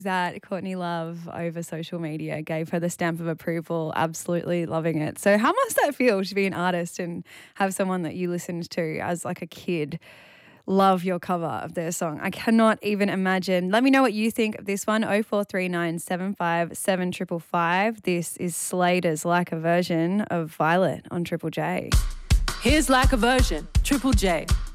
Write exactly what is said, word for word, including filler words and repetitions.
that Courtney Love over social media gave her the stamp of approval, absolutely loving it. So how must that feel to be an artist and have someone that you listened to as like a kid love your cover of their song? I cannot even imagine. Let me know what you think of this one. oh four three nine, seven five seven five five five. This is Slater's Like a Version of Violet on Triple J. Here's Like a Version, Triple J.